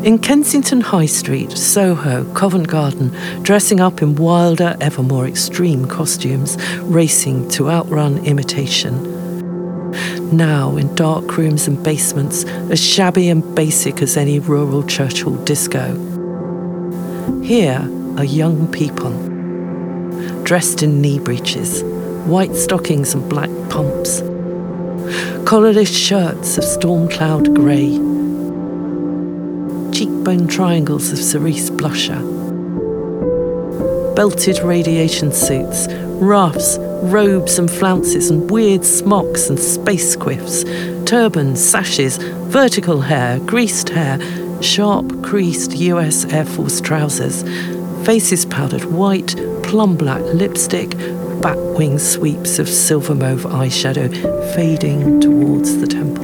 In Kensington High Street, Soho, Covent Garden, dressing up in wilder, ever more extreme costumes, racing to outrun imitation. Now, in dark rooms and basements, as shabby and basic as any rural Churchill disco. Here are young people, dressed in knee breeches, white stockings and black pumps, collarless shirts of storm cloud grey, cheekbone triangles of cerise blusher, belted radiation suits, ruffs, robes and flounces and weird smocks and space quiffs, turbans, sashes, vertical hair, greased hair, sharp creased US Air Force trousers, faces powdered white, plum black lipstick, bat wing sweeps of silver mauve eyeshadow fading towards the temple.